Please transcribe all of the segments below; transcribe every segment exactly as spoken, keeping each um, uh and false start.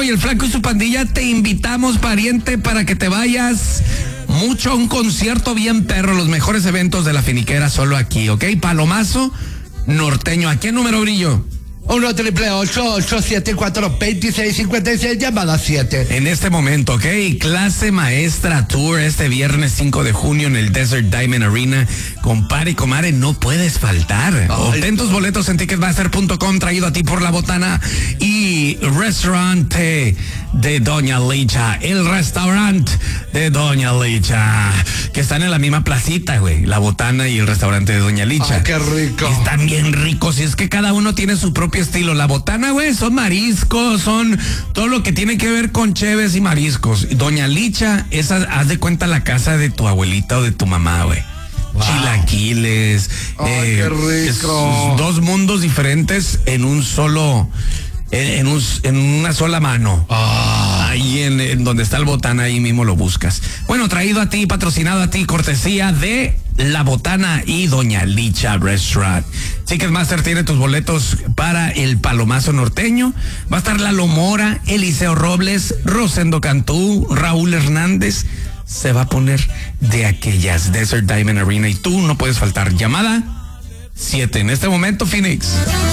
el Flaco y su pandilla te invitamos, pariente, para que te vayas mucho a un concierto bien perro, los mejores eventos de la finiquera solo aquí, ¿ok? Palomazo Norteño. ¿A qué número, Brillo? uno triple ocho ocho siete cuatro veintiséis cincuenta y seis, llamada siete. En este momento, ¿ok? Clase Maestra Tour este viernes cinco de junio en el Desert Diamond Arena. Compare y comare, no puedes faltar. Ay, Obtén tus boletos en ticketmaster punto com, traído a ti por La Botana y Restaurante de Doña Licha. El restaurante de Doña Licha, que están en la misma placita, güey. La Botana y el restaurante de Doña Licha. Ay, qué rico. Están bien ricos y es que cada uno tiene su propio estilo. La Botana, güey, son mariscos, son todo lo que tiene que ver con cheves y mariscos. Doña Licha, esa, haz de cuenta la casa de tu abuelita o de tu mamá, güey. Wow. Chilaquiles. Oh, eh, qué rico. Dos mundos diferentes en un solo, en, en, un, en una sola mano. Oh. Ahí en, en donde está el Botana, ahí mismo lo buscas. Bueno, traído a ti, patrocinado a ti, cortesía de La Botana y Doña Licha Restaurant. Ticketmaster tiene tus boletos para el Palomazo Norteño. Va a estar Lalo Mora, Eliseo Robles, Rosendo Cantú, Raúl Hernández. Se va a poner de aquellas. Desert Diamond Arena y tú no puedes faltar. Llamada siete. En este momento, Phoenix.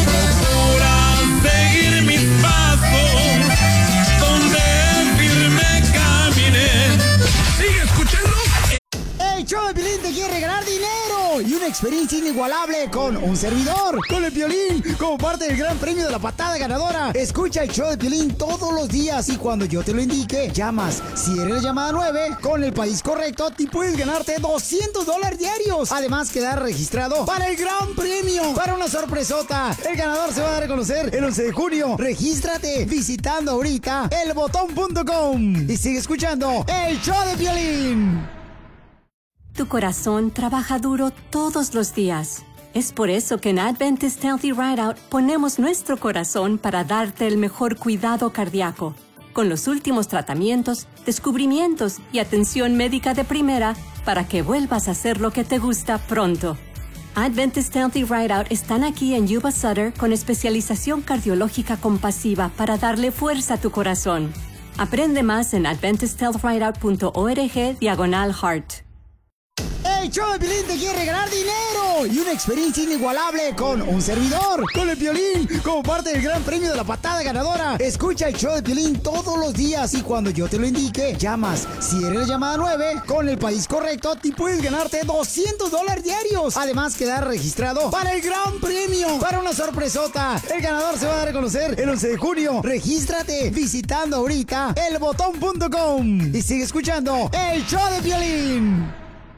El show de Piolín te quiere regalar dinero y una experiencia inigualable con un servidor, con el Piolín, como parte del gran premio de la patada ganadora. Escucha el show de Piolín todos los días y cuando yo te lo indique, llamas. Si eres la llamada nueve, con el país correcto, te puedes ganarte doscientos dólares diarios. Además, quedar registrado para el gran premio, para una sorpresota. El ganador se va a dar a conocer el once de junio. Regístrate visitando ahorita el botón punto com y sigue escuchando el show de Piolín. Tu corazón trabaja duro todos los días. Es por eso que en Adventist Healthy Ride Out ponemos nuestro corazón para darte el mejor cuidado cardíaco, con los últimos tratamientos, descubrimientos y atención médica de primera para que vuelvas a hacer lo que te gusta pronto. Adventist Healthy Ride Out están aquí en Yuba Sutter con especialización cardiológica compasiva para darle fuerza a tu corazón. Aprende más en adventist health ride out punto org diagonal heart. El show de Piolín te quiere regalar dinero y una experiencia inigualable con un servidor, con el Piolín, como parte del gran premio de la patada ganadora. Escucha el show de Piolín todos los días y cuando yo te lo indique, llamas. Si eres la llamada nueve, con el país correcto, te puedes ganarte doscientos dólares diarios. Además, quedar registrado para el gran premio, para una sorpresota. El ganador se va a dar a conocer el once de junio. Regístrate visitando ahorita el botón punto com y sigue escuchando el show de Piolín.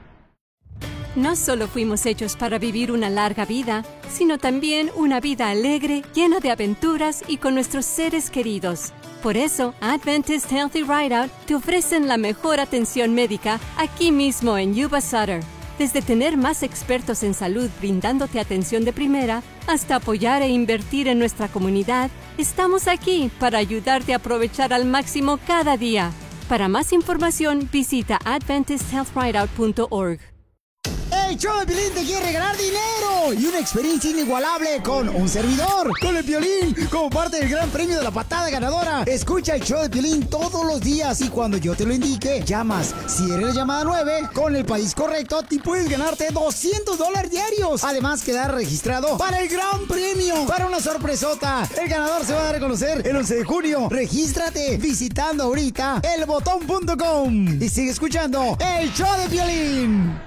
No solo fuimos hechos para vivir una larga vida, sino también una vida alegre, llena de aventuras y con nuestros seres queridos. Por eso, Adventist Healthy Ride Out te ofrecen la mejor atención médica aquí mismo en Yuba Sutter. Desde tener más expertos en salud brindándote atención de primera, hasta apoyar e invertir en nuestra comunidad, estamos aquí para ayudarte a aprovechar al máximo cada día. Para más información, visita adventist health ride out punto org. El show de Piolín te quiere regalar dinero y una experiencia inigualable con un servidor, con el Piolín, como parte del gran premio de la patada ganadora. Escucha el show de Piolín todos los días y cuando yo te lo indique, llamas. Si eres la llamada nueve, con el país correcto, te puedes ganarte doscientos dólares diarios. Además, quedar registrado para el gran premio, para una sorpresota. El ganador se va a dar a conocer el once de junio. Regístrate visitando ahorita el botón punto com y sigue escuchando el show de Piolín.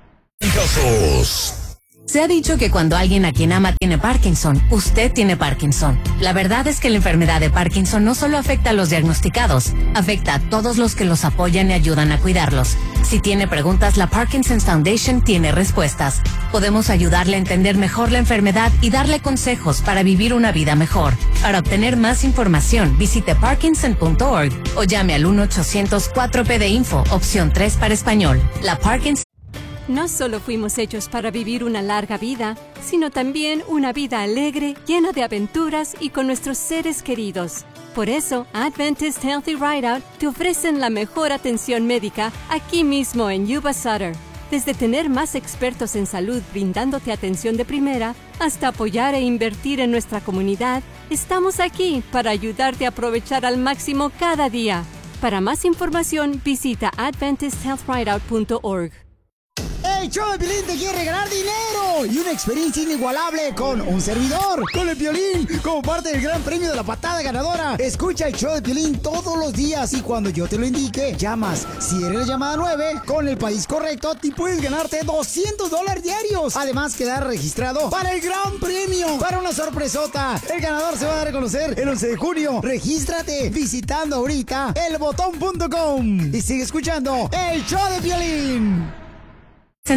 Casos. Se ha dicho que cuando alguien a quien ama tiene Parkinson, usted tiene Parkinson. La verdad es que la enfermedad de Parkinson no solo afecta a los diagnosticados, afecta a todos los que los apoyan y ayudan a cuidarlos. Si tiene preguntas, la Parkinson's Foundation tiene respuestas. Podemos ayudarle a entender mejor la enfermedad y darle consejos para vivir una vida mejor. Para obtener más información, visite parkinson punto org o llame al uno ochocientos cuatro P de Info, opción tres para español. La Parkinson No solo fuimos hechos para vivir una larga vida, sino también una vida alegre, llena de aventuras y con nuestros seres queridos. Por eso, Adventist Healthy Ride Out te ofrecen la mejor atención médica aquí mismo en Yuba Sutter. Desde tener más expertos en salud brindándote atención de primera, hasta apoyar e invertir en nuestra comunidad, estamos aquí para ayudarte a aprovechar al máximo cada día. Para más información, visita adventist health rideout punto org. El show de Piolín te quiere regalar dinero y una experiencia inigualable con un servidor, con el Piolín, como parte del gran premio de la patada ganadora. Escucha el show de Piolín todos los días y cuando yo te lo indique, llamas. Si eres la llamada nueve, con el país correcto, te puedes ganarte doscientos dólares diarios. Además, quedar registrado para el gran premio, para una sorpresota. El ganador se va a dar a conocer el once de junio. Regístrate visitando ahorita el botón punto com y sigue escuchando el show de Piolín.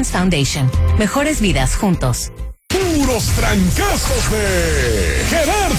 Foundation. Mejores vidas juntos. Puros trancazos de Gerardo